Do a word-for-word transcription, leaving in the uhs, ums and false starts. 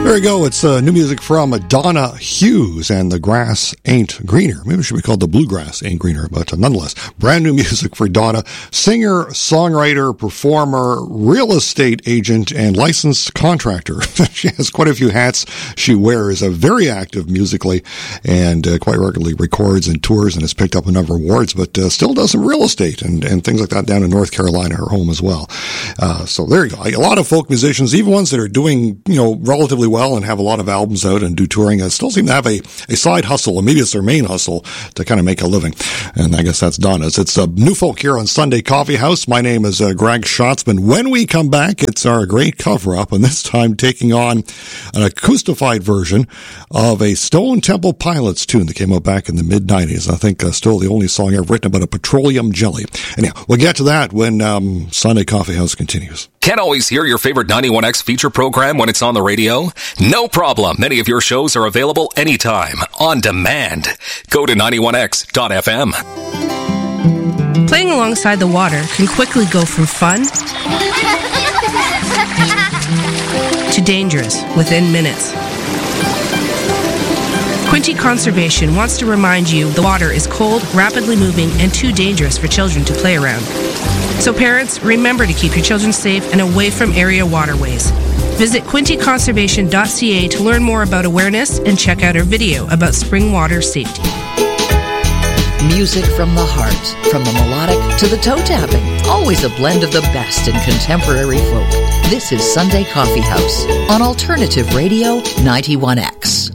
There you go. It's uh, new music from Donna Hughes and The Grass Ain't Greener. Maybe it should be called The Bluegrass Ain't Greener, but uh, nonetheless, brand new music for Donna. Singer, songwriter, performer, real estate agent, and licensed contractor. She has quite a few hats she wears. Uh, very active musically and uh, quite regularly records and tours and has picked up a number of awards, but uh, still does some real estate and, and things like that down in North Carolina, her home as well. Uh, so there you go. A lot of folk musicians, even ones that are doing, you know, relatively well and have a lot of albums out and do touring, uh, still seem to have a, a side hustle, or maybe it's their main hustle to kind of make a living. And I guess that's Donna's. It's uh, New Folk here on Sunday Coffee House. My name is uh, Greg Schatzman. When we come back, it's our great cover-up, and this time taking on an acoustified version of a Stone Temple Pilots tune that came out back in the mid nineties. I think uh, still the only song ever written about a petroleum jelly. Anyhow, we'll get to that when um, Sunday Coffee House continues. Can't always hear your favorite ninety-one X feature program when it's on the radio? No problem. Many of your shows are available anytime, on demand. Go to ninety-one x dot f m. Playing alongside the water can quickly go from fun to dangerous within minutes. Quinte Conservation wants to remind you the water is cold, rapidly moving, and too dangerous for children to play around. So parents, remember to keep your children safe and away from area waterways. Visit quinte conservation dot c a to learn more about awareness and check out our video about spring water safety. Music from the heart, from the melodic to the toe tapping. Always a blend of the best in contemporary folk. This is Sunday Coffee House on Alternative Radio ninety-one X.